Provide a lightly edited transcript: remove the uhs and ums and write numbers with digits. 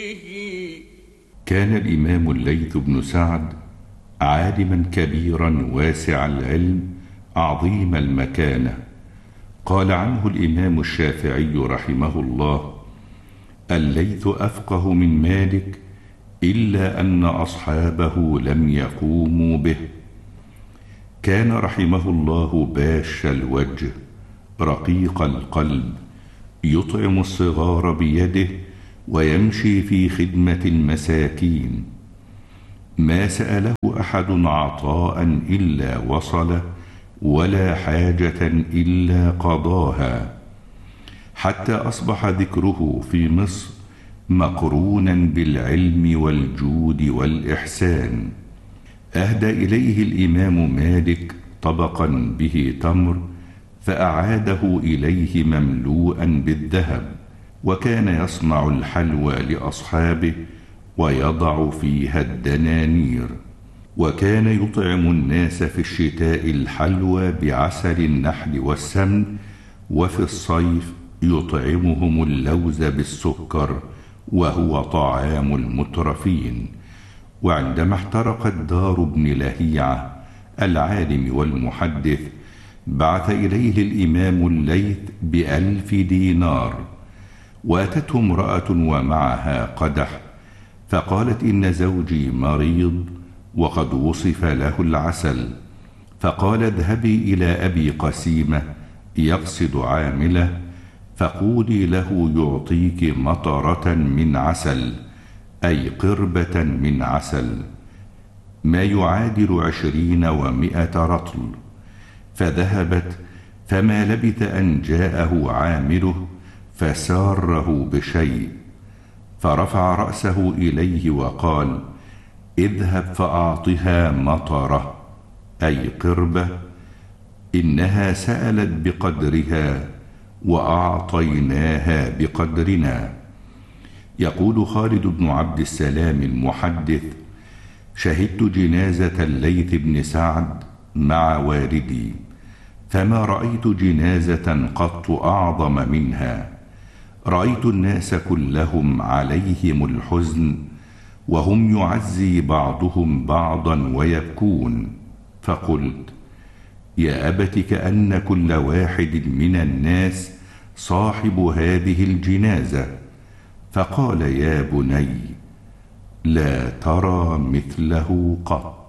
كان الإمام الليث بن سعد عالما كبيرا واسع العلم عظيم المكانة. قال عنه الإمام الشافعي رحمه الله: الليث أفقه من مالك إلا أن أصحابه لم يقوموا به. كان رحمه الله باش الوجه رقيق القلب، يطعم الصغار بيده ويمشي في خدمة المساكين. ما سأله أحد عطاء إلا وصل، ولا حاجة إلا قضاها، حتى أصبح ذكره في مصر مقرونا بالعلم والجود والإحسان. أهدى إليه الإمام مالك طبقا به تمر، فأعاده إليه مملوءا بالذهب، وكان يصنع الحلوى لأصحابه ويضع فيها الدنانير. وكان يطعم الناس في الشتاء الحلوى بعسل النحل والسمن، وفي الصيف يطعمهم اللوز بالسكر، وهو طعام المترفين. وعندما احترقت دار ابن لهيعة العالم والمحدث، بعث إليه الإمام الليث ب1000 دينار. واتته امرأة ومعها قدح، فقالت: إن زوجي مريض وقد وصف له العسل. فقال: اذهبي إلى أبي قسيمة، يقصد عامله، فقولي له يعطيك مطرة من عسل، أي قربة من عسل، ما يعادل 20 و100 رطل. فذهبت، فما لبث أن جاءه عامله فساره بشيء، فرفع رأسه إليه وقال: اذهب فأعطها مطرة، أي قربة، إنها سألت بقدرها وأعطيناها بقدرنا. يقول خالد بن عبد السلام المحدث: شهدت جنازة الليث بن سعد مع والدي، فما رأيت جنازة قط أعظم منها. رأيت الناس كلهم عليهم الحزن، وهم يعزي بعضهم بعضا ويبكون. فقلت: يا أبت، كأن كل واحد من الناس صاحب هذه الجنازة. فقال: يا بني، لا ترى مثله قط.